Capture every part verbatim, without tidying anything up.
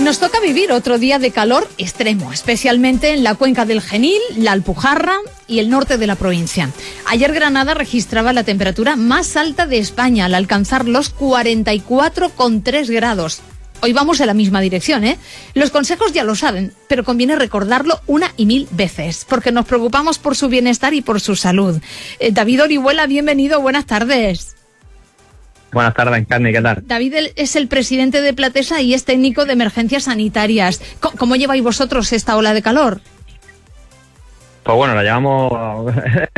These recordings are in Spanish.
Nos toca vivir otro día de calor extremo, especialmente en la cuenca del Genil, la Alpujarra y el norte de la provincia. Ayer Granada registraba la temperatura más alta de España al alcanzar los cuarenta y cuatro coma tres grados. Hoy vamos en la misma dirección, ¿eh? Los consejos ya lo saben, pero conviene recordarlo una y mil veces, porque nos preocupamos por su bienestar y por su salud. Eh, David Orihuela, bienvenido, buenas tardes. Buenas tardes, Encarni, ¿qué tal? David es el presidente de Platesa y es técnico de emergencias sanitarias. ¿Cómo, cómo lleváis vosotros esta ola de calor? Pues bueno, la llevamos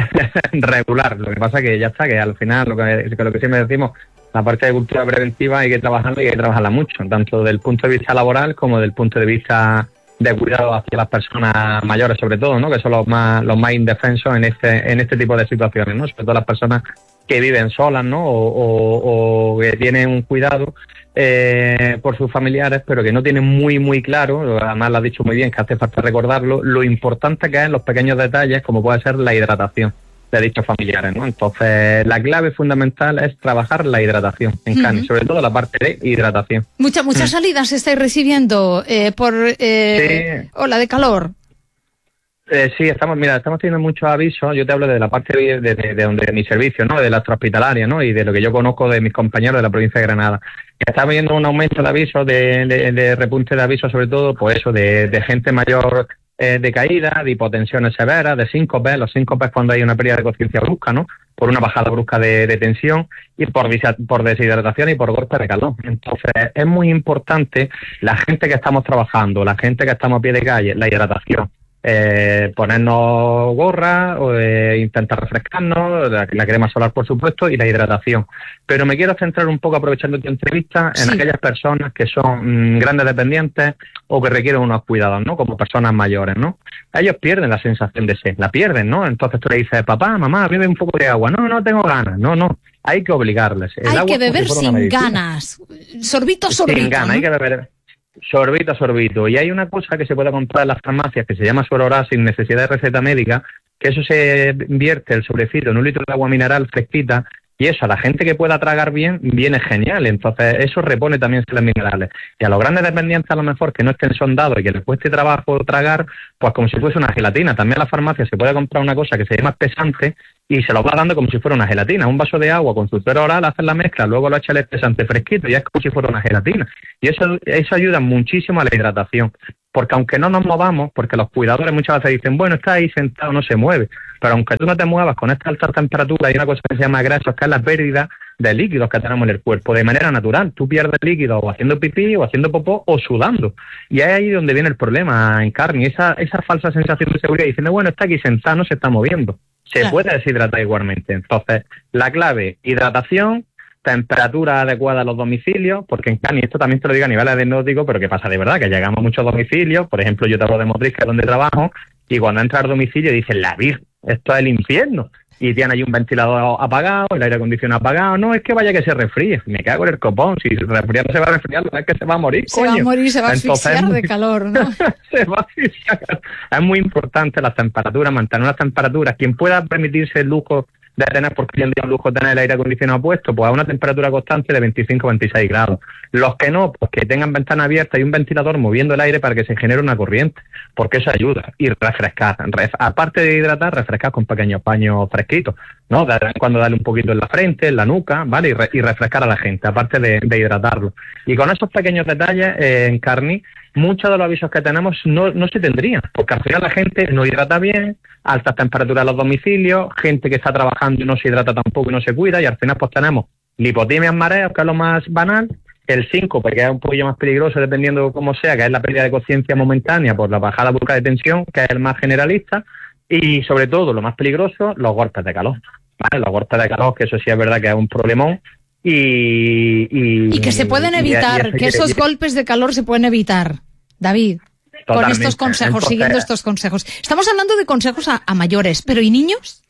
regular. Lo que pasa que ya está, que al final, lo que, lo que siempre decimos, la parte de cultura preventiva hay que trabajarla y hay que trabajarla mucho, tanto desde el punto de vista laboral como desde el punto de vista de cuidado hacia las personas mayores, sobre todo, ¿no? Que son los más los más indefensos en este en este tipo de situaciones, ¿no? Sobre todo las personas que viven solas, ¿no? O, o, o que tienen un cuidado eh, por sus familiares, pero que no tienen muy, muy claro, además lo has dicho muy bien, que hace falta recordarlo, lo importante que es los pequeños detalles, como puede ser la hidratación de dichos familiares, ¿no? Entonces, la clave fundamental es trabajar la hidratación en Cádiz, uh-huh. sobre todo la parte de hidratación. Muchas, muchas salidas estáis recibiendo eh, por eh, sí. ola de calor. Eh, sí, estamos, mira, estamos teniendo muchos avisos. Yo te hablo de la parte de, de, de, de donde de mi servicio, ¿no? De la extrahospitalaria, ¿no? Y de lo que yo conozco de mis compañeros de la provincia de Granada. Estamos viendo un aumento de avisos, de, de, de repunte de avisos, sobre todo, pues eso, de, de gente mayor eh, de caída, de hipotensiones severas, de síncopes. Los síncopes cuando hay una pérdida de conciencia brusca, ¿no? Por una bajada brusca de, de tensión y por, por deshidratación y por golpe de calor. Entonces, es muy importante la gente que estamos trabajando, la gente que estamos a pie de calle, la hidratación. Eh, ponernos gorra, o, eh, intentar refrescarnos, la, la crema solar por supuesto y la hidratación. Pero me quiero centrar un poco, aprovechando tu entrevista, en sí. aquellas personas que son mmm, grandes dependientes o que requieren unos cuidados, ¿no? Como personas mayores, ¿no? Ellos pierden la sensación de sed, la pierden, ¿no? Entonces tú le dices, papá, mamá, bebe un poco de agua. No, no tengo ganas. No, no. Hay que obligarles. El hay agua que beber si sin ganas. Sorbito, sorbito. Sin ganas, ¿no? Hay que beber. Sorbito, sorbito. Y hay una cosa que se puede comprar en las farmacias que se llama Suororá sin necesidad de receta médica, que eso se vierte el sobrecito en un litro de agua mineral fresquita, y eso a la gente que pueda tragar bien, viene genial. Entonces eso repone también sales minerales. Y a los grandes dependientes a lo mejor que no estén sondados y que les cueste trabajo tragar, pues como si fuese una gelatina. También en la farmacia se puede comprar una cosa que se llama espesante y se lo va dando como si fuera una gelatina. Un vaso de agua con su suero oral, haces la mezcla, luego lo echa el espesante fresquito y es como si fuera una gelatina. Y eso, eso ayuda muchísimo a la hidratación. Porque aunque no nos movamos, porque los cuidadores muchas veces dicen, bueno, está ahí sentado, no se mueve. Pero aunque tú no te muevas con esta alta temperatura, hay una cosa que se llama grasos, que es la pérdida de líquidos que tenemos en el cuerpo de manera natural. Tú pierdes líquidos o haciendo pipí, o haciendo popó, o sudando. Y es ahí donde viene el problema, Encarni, esa, esa falsa sensación de seguridad, diciendo, bueno, está aquí sentado, no se está moviendo. Se claro. puede deshidratar igualmente. Entonces, la clave, hidratación, temperatura adecuada a los domicilios, porque en Cádiz, esto también te lo digo a nivel anecdótico, pero que pasa de verdad, que llegamos a muchos domicilios. Por ejemplo, yo te hablo de Motriz, que es donde trabajo, y cuando entras al domicilio dicen, la Virgen, esto es el infierno. Y tienen ahí un ventilador apagado, el aire acondicionado apagado. No, es que vaya que se resfríe. Me cago en el copón. Si se resfría no se va a resfriar, es que se va a morir, Se coño. va a morir, se va a asfixiar Entonces, de calor, ¿no? se va a asfixiar. Es muy importante las temperaturas, mantener las temperaturas. Quien pueda permitirse el lujo de tener, porque hoy en día un lujo tener el aire acondicionado puesto, pues a una temperatura constante de veinticinco a veintiséis grados. Los que no, pues que tengan ventana abierta y un ventilador moviendo el aire para que se genere una corriente, porque eso ayuda. Y refrescar, Ref, aparte de hidratar, refrescar con pequeños paños fresquitos, ¿no? De vez en cuando darle un poquito en la frente, en la nuca, ¿vale? Y, re, y refrescar a la gente, aparte de, de hidratarlo. Y con esos pequeños detalles, eh, en Carni, muchos de los avisos que tenemos no, no se tendrían, porque al final la gente no hidrata bien, altas temperaturas en los domicilios, gente que está trabajando y no se hidrata tampoco y no se cuida, y al final pues tenemos lipotimias, mareos, que es lo más banal, el síncope, que es un poquillo más peligroso dependiendo cómo sea, que es la pérdida de conciencia momentánea por la bajada brusca de tensión, que es el más generalista, y sobre todo, lo más peligroso, los golpes de calor, ¿vale? Los golpes de calor, que eso sí es verdad que es un problemón. Y, y, y que se pueden evitar, y, y que esos quiere... golpes de calor se pueden evitar, David, Totalmente. Con estos consejos, Entonces, siguiendo estos consejos. Estamos hablando de consejos a, a mayores, pero ¿y niños?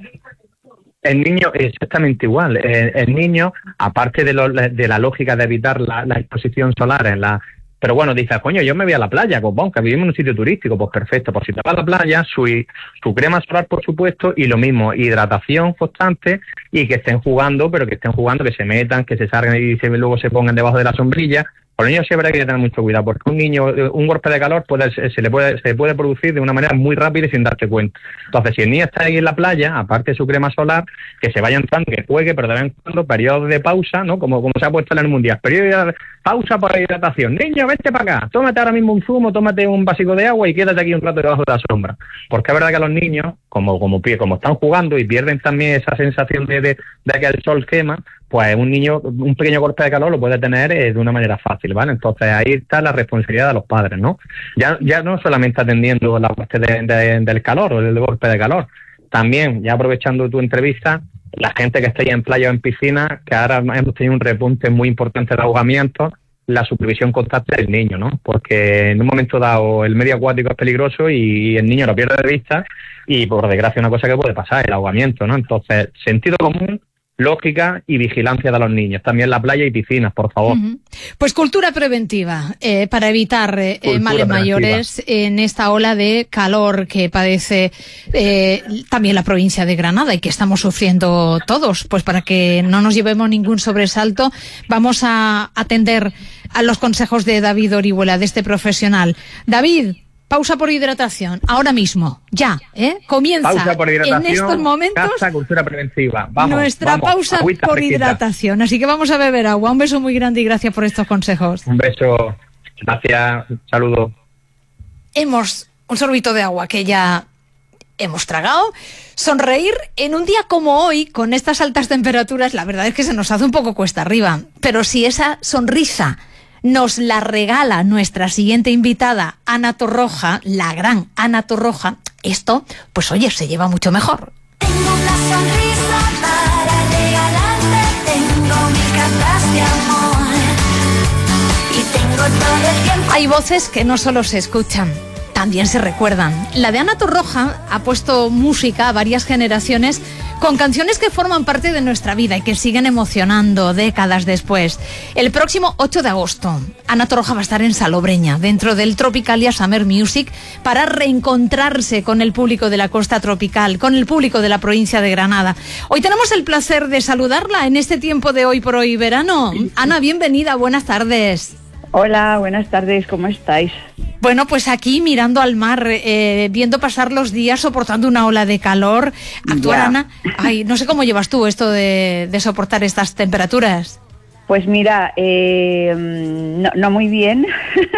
El niño es exactamente igual. El, el niño, aparte de, lo, de la lógica de evitar la, la exposición solar en la... Pero bueno, dices, coño, yo me voy a la playa, pues bon, que vivimos en un sitio turístico, pues perfecto, pues si te vas a la playa, su, su crema solar, por supuesto, y lo mismo, hidratación constante, y que estén jugando, pero que estén jugando, que se metan, que se salgan y se, luego se pongan debajo de la sombrilla, Con los niños siempre hay que tener mucho cuidado, porque un niño, un golpe de calor puede, se le puede, se puede producir de una manera muy rápida y sin darte cuenta. Entonces, si el niño está ahí en la playa, aparte de su crema solar, que se vaya entrando, que juegue, pero de vez en cuando, periodos de pausa, ¿no? Como, como se ha puesto en el mundial, periodo de pausa por hidratación. Niño, vente para acá, tómate ahora mismo un zumo, tómate un básico de agua y quédate aquí un rato debajo de la sombra. Porque es verdad que los niños, como, como, como están jugando y pierden también esa sensación de, de, de que el sol quema, pues un niño, un pequeño golpe de calor lo puede tener eh, de una manera fácil, ¿vale? Entonces ahí está la responsabilidad de los padres, ¿no? Ya ya no solamente atendiendo la parte de, de, del calor o del golpe de calor, también, ya aprovechando tu entrevista, la gente que está ahí en playa o en piscina, que ahora hemos tenido un repunte muy importante de ahogamientos, la supervisión constante del niño, ¿no? Porque en un momento dado el medio acuático es peligroso y el niño lo pierde de vista y por desgracia una cosa que puede pasar, el ahogamiento, ¿no? Entonces, sentido común, lógica y vigilancia de los niños. También la playa y piscinas, por favor. Uh-huh. Pues cultura preventiva, eh, para evitar eh, males preventiva. mayores en esta ola de calor que padece eh, también la provincia de Granada y que estamos sufriendo todos. Pues para que no nos llevemos ningún sobresalto, vamos a atender a los consejos de David Orihuela, de este profesional. David, pausa por hidratación, ahora mismo, ya, ¿eh? Comienza pausa por hidratación, en estos momentos casa, cultura preventiva. Vamos, nuestra vamos, pausa por fresquita. hidratación. Así que vamos a beber agua. Un beso muy grande y gracias por estos consejos. Un beso, gracias, un saludo. Hemos un sorbito de agua que ya hemos tragado. Sonreír en un día como hoy, con estas altas temperaturas, la verdad es que se nos hace un poco cuesta arriba. Pero si esa sonrisa nos la regala nuestra siguiente invitada, Ana Torroja, la gran Ana Torroja, esto, pues oye, se lleva mucho mejor. Tengo una sonrisa para regalarte, tengo mil cartas de amor y tengo todo el tiempo. Hay voces que no solo se escuchan, también se recuerdan. La de Ana Torroja ha puesto música a varias generaciones con canciones que forman parte de nuestra vida y que siguen emocionando décadas después. El próximo ocho de agosto, Ana Torroja va a estar en Salobreña, dentro del Tropicalia Summer Music, para reencontrarse con el público de la costa tropical, con el público de la provincia de Granada. Hoy tenemos el placer de saludarla en este tiempo de Hoy por Hoy Verano. Ana, bienvenida, buenas tardes. Hola, buenas tardes, ¿cómo estáis? Bueno, pues aquí mirando al mar, eh, viendo pasar los días, soportando una ola de calor. Actuar, Ya. Ana, ay, no sé cómo llevas tú esto de, de soportar estas temperaturas. Pues mira, eh, no, no muy bien,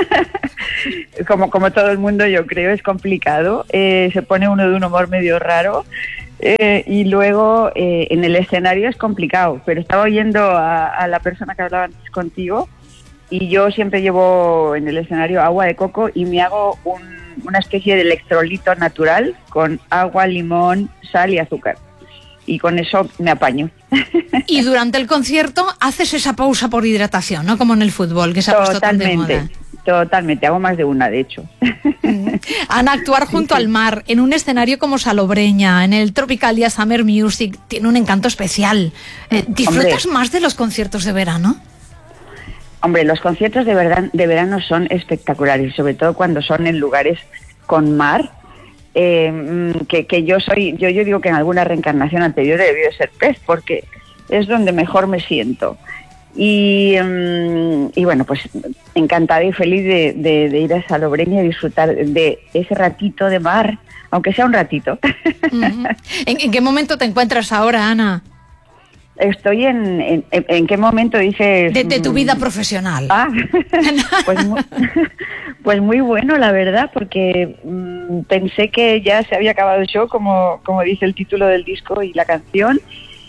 como, como todo el mundo yo creo, es complicado, eh, se pone uno de un humor medio raro. Eh, y luego eh, en el escenario es complicado, pero estaba oyendo a, a la persona que hablaba antes contigo. Y yo siempre llevo en el escenario agua de coco y me hago un, una especie de electrolito natural con agua, limón, sal y azúcar. Y con eso me apaño. Y durante el concierto haces esa pausa por hidratación, ¿no? Como en el fútbol, que se ha puesto tan de moda. Totalmente, totalmente. Hago más de una, de hecho. Ana, actuar junto Sí, sí. al mar, en un escenario como Salobreña, en el Tropicalia Summer Music, tiene un encanto especial. Eh, ¿Disfrutas Hombre. más de los conciertos de verano? Hombre, los conciertos de, verdad, de verano son espectaculares, sobre todo cuando son en lugares con mar, eh, que, que yo soy, yo, yo digo que en alguna reencarnación anterior he debido ser pez, porque es donde mejor me siento. Y, um, y bueno, pues encantada y feliz de, de, de ir a Salobreña y disfrutar de ese ratito de mar, aunque sea un ratito. Uh-huh. ¿En, ¿En qué momento te encuentras ahora, Ana? Estoy en, en... ¿En qué momento dices...? De, de tu vida profesional. Ah, pues muy, pues muy bueno, la verdad, porque mmm, pensé que ya se había acabado el show, como, como dice el título del disco y la canción,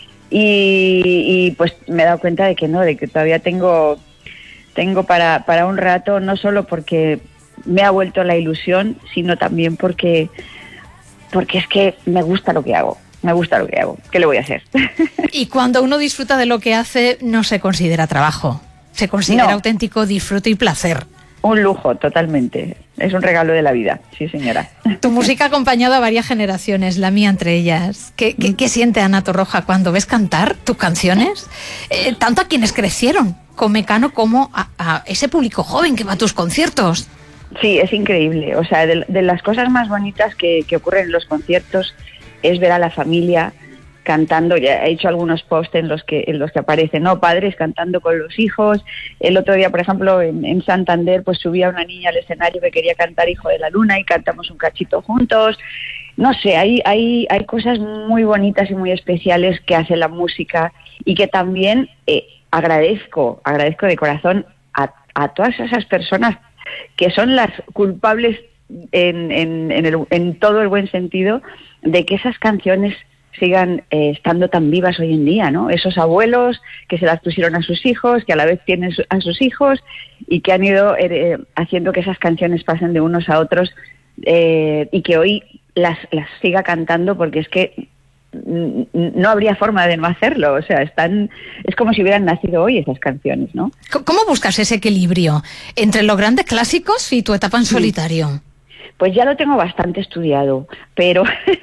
y, y pues me he dado cuenta de que no, de que todavía tengo, tengo para, para un rato, no solo porque me ha vuelto la ilusión, sino también porque, porque es que me gusta lo que hago. Me gusta lo que hago. ¿Qué le voy a hacer? Y cuando uno disfruta de lo que hace, no se considera trabajo. Se considera No. auténtico disfrute y placer. Un lujo, totalmente. Es un regalo de la vida, sí, señora. Tu música ha acompañado a varias generaciones, la mía entre ellas. ¿Qué, qué, qué siente Ana Torroja cuando ves cantar tus canciones? Eh, tanto a quienes crecieron con Mecano como a, a ese público joven que va a tus conciertos. Sí, es increíble. O sea, de, de las cosas más bonitas que, que ocurren en los conciertos es ver a la familia cantando, ya he hecho algunos posts en los que en los que aparecen, ¿no? Padres cantando con los hijos. El otro día, por ejemplo, en, en Santander, pues subía una niña al escenario que quería cantar Hijo de la Luna y cantamos un cachito juntos. No sé, hay, hay, hay cosas muy bonitas y muy especiales que hace la música y que también eh, agradezco, agradezco de corazón a, a todas esas personas que son las culpables en, en, en, el, en todo el buen sentido de que esas canciones sigan eh, estando tan vivas hoy en día, ¿no? Esos abuelos que se las pusieron a sus hijos, que a la vez tienen su, a sus hijos y que han ido eh, haciendo que esas canciones pasen de unos a otros eh, y que hoy las, las siga cantando, porque es que n- no habría forma de no hacerlo. O sea, están, es como si hubieran nacido hoy esas canciones, ¿no? ¿Cómo buscas ese equilibrio entre los grandes clásicos y tu etapa en solitario? Pues ya lo tengo bastante estudiado, pero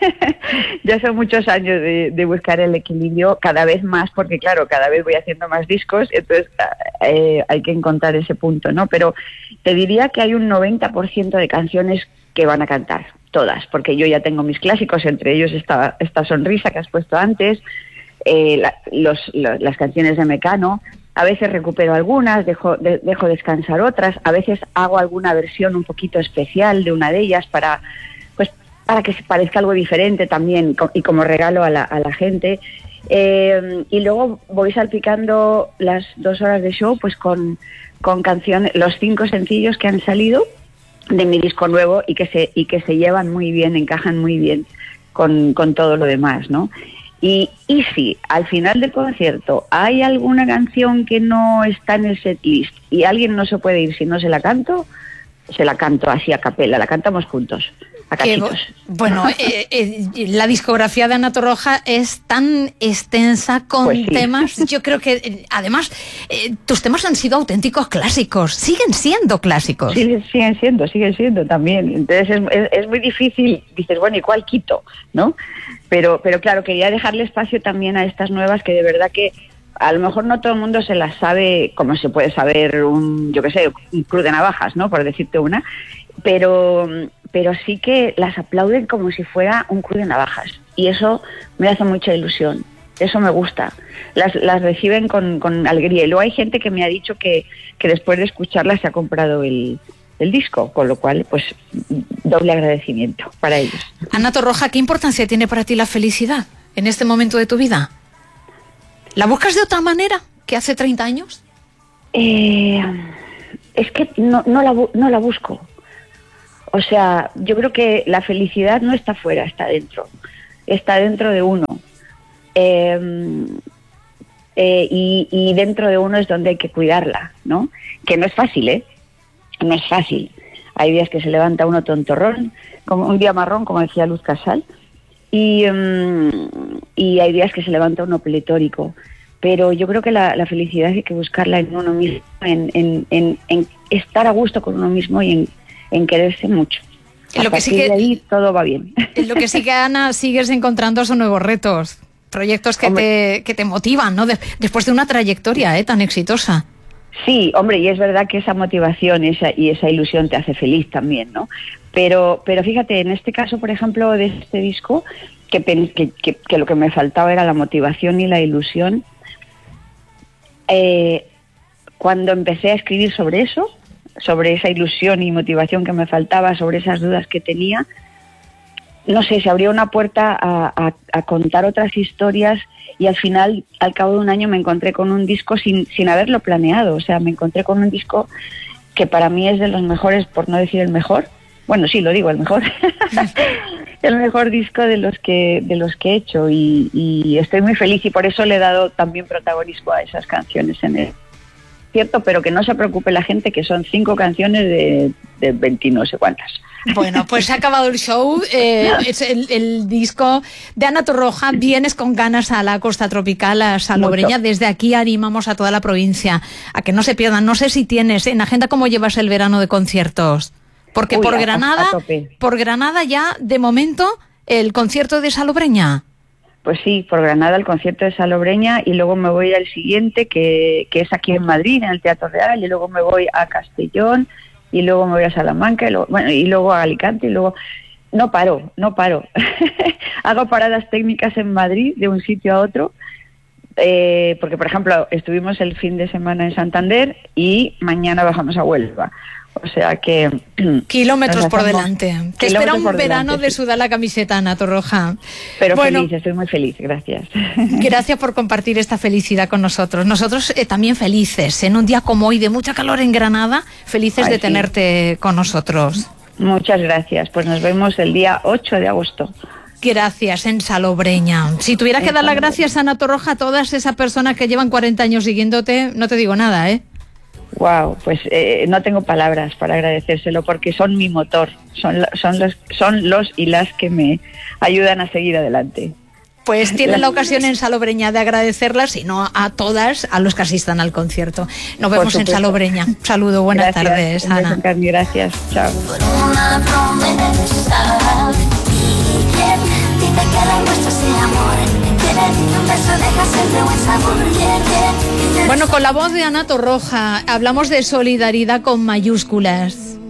ya son muchos años de, de buscar el equilibrio, cada vez más, porque claro, cada vez voy haciendo más discos, entonces eh, hay que encontrar ese punto, ¿no? Pero te diría que hay un noventa por ciento de canciones que van a cantar, todas, porque yo ya tengo mis clásicos, entre ellos esta, esta Sonrisa que has puesto antes, eh, la, los, lo, las canciones de Mecano. A veces recupero algunas, dejo, de, dejo descansar otras, a veces hago alguna versión un poquito especial de una de ellas para, pues, para que se parezca algo diferente también co- y como regalo a la, a la gente. Eh, y luego voy salpicando las dos horas de show pues con, con canciones, los cinco sencillos que han salido de mi disco nuevo y que se, y que se llevan muy bien, encajan muy bien con, con todo lo demás, ¿no? Y, y si al final del concierto hay alguna canción que no está en el setlist y alguien no se puede ir si no se la canto, se la canto así a capela, la cantamos juntos, a cachitos. Que, bueno, eh, eh, la discografía de Ana Torroja es tan extensa con Pues sí. temas, yo creo que eh, además eh, tus temas han sido auténticos clásicos, siguen siendo clásicos. Sí, siguen siendo, siguen siendo también. Entonces es, es, es muy difícil, dices, bueno, ¿y cuál quito? ¿No? Pero, pero claro, quería dejarle espacio también a estas nuevas que de verdad que a lo mejor no todo el mundo se las sabe como se puede saber un, yo qué sé, un Cruz de Navajas, ¿no? Por decirte una, pero, pero sí que las aplauden como si fuera un Cruz de Navajas y eso me hace mucha ilusión. Eso me gusta. Las, las reciben con, con alegría. Y luego hay gente que me ha dicho que, que después de escucharlas se ha comprado el, el disco, con lo cual, pues, doble agradecimiento para ellos. Ana Torroja, ¿qué importancia tiene para ti la felicidad en este momento de tu vida? ¿La buscas de otra manera que hace treinta años? Eh, es que no, no, la, bu- no la busco. O sea, yo creo que la felicidad no está fuera, está dentro. Está dentro de uno. Eh, eh, y, y dentro de uno es donde hay que cuidarla, ¿no? Que no es fácil, ¿eh? No es fácil. Hay días que se levanta uno tontorrón, como un día marrón, como decía Luz Casal, y, um, y hay días que se levanta uno pletórico. Pero yo creo que la, la felicidad hay que buscarla en uno mismo, en, en, en, en estar a gusto con uno mismo y en, en quererse mucho. En lo A que sí partir que- de ahí todo va bien. En lo que sí que, Ana, sigues encontrando son nuevos retos, proyectos que, te, que te motivan, ¿no? De- después de una trayectoria ¿eh? tan exitosa. Sí, hombre, y es verdad que esa motivación esa, y esa ilusión te hace feliz también, ¿no? Pero, pero fíjate, en este caso, por ejemplo, de este disco, que, pen- que, que, que lo que me faltaba era la motivación y la ilusión, eh, cuando empecé a escribir sobre eso, sobre esa ilusión y motivación que me faltaba, sobre esas dudas que tenía, no sé, se abrió una puerta a, a, a contar otras historias y al final, al cabo de un año, me encontré con un disco sin, sin haberlo planeado. O sea, me encontré con un disco que para mí es de los mejores, por no decir el mejor. Bueno, sí, lo digo, el mejor. El mejor disco de los que de los que he hecho y, y estoy muy feliz y por eso le he dado también protagonismo a esas canciones en el cierto, pero que no se preocupe la gente que son cinco canciones de, de veinte no sé cuántas. Bueno, pues se ha acabado el show, eh, es el, el disco de Ana Torroja, vienes con ganas a la costa tropical, a Salobreña. Mucho. Desde aquí animamos a toda la provincia a que no se pierdan. No sé si tienes en agenda cómo llevas el verano de conciertos, porque Uy, por a- Granada, a tope. por Granada ya de momento el concierto de Salobreña. Pues sí, por Granada el concierto de Salobreña y luego me voy al siguiente que, que es aquí en Madrid, en el Teatro Real, y luego me voy a Castellón y luego me voy a Salamanca y luego, bueno, y luego a Alicante y luego no paro, no paro. Hago paradas técnicas en Madrid, de un sitio a otro, eh, porque, por ejemplo, estuvimos el fin de semana en Santander y mañana bajamos a Huelva. O sea que... Kilómetros por delante. Te espera un verano delante, de sí. sudar la camiseta, Ana Torroja. Pero bueno, feliz, estoy muy feliz, gracias. Gracias por compartir esta felicidad con nosotros. Nosotros eh, también felices, en un día como hoy de mucha calor en Granada, felices Ay, de sí. tenerte con nosotros. Muchas gracias. Pues nos vemos el día ocho de agosto. Gracias, en Salobreña. Si tuvieras que dar las gracias, Ana Torroja, a todas esas personas que llevan cuarenta años siguiéndote, no te digo nada, ¿eh? Wow, pues eh, no tengo palabras para agradecérselo porque son mi motor, son, la- son, los, son los y las que me ayudan a seguir adelante. Pues tienes la ocasión en Salobreña de agradecerlas y no a todas, a los que asistan al concierto. Nos vemos en supuesto. Salobreña. Un saludo, buenas Gracias, tardes, un beso en Ana. carne, gracias, chao. Por una promesa. Bien, dime que la nuestra sea amor. Tiene un beso, deja siempre buen sabor. Bien, bien. Bueno, con la voz de Ana Torroja hablamos de solidaridad con mayúsculas.